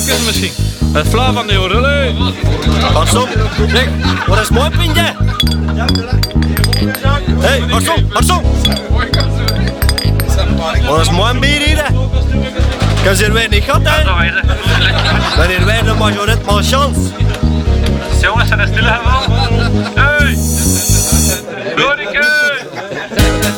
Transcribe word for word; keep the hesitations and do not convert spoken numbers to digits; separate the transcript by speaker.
Speaker 1: Even misschien. Het Vla van de Jorrele.
Speaker 2: Garçon, zeg, wat is mooi pintje? Hé, hey, garçon, garçon. Wat is mooi bier hier? Ik heb ze er weer niet gehad, hè? Dan hier weer de majoret malchance.